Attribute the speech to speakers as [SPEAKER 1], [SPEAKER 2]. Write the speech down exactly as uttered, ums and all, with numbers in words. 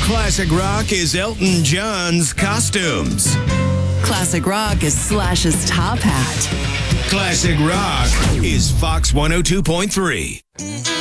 [SPEAKER 1] Classic rock is Elton John's costumes.
[SPEAKER 2] Classic rock is Slash's top hat.
[SPEAKER 1] Classic rock is Fox one oh two point three.